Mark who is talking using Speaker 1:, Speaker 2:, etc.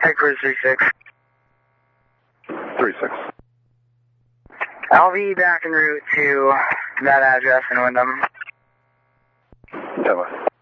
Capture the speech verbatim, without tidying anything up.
Speaker 1: Headquarters three six.
Speaker 2: three six.
Speaker 1: I'll be back en route to that address in Wyndham.
Speaker 2: ten.